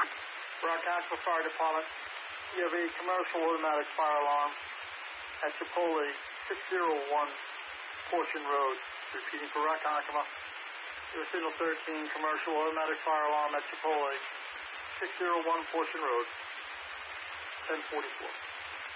Ronkonkoma Fire Department. You have a commercial automatic fire alarm at Chipotle, 601 Portion Road. Repeating for Ronkonkoma. Your signal 13, commercial automatic fire alarm at Chipotle, 601 Portion Road, 1044.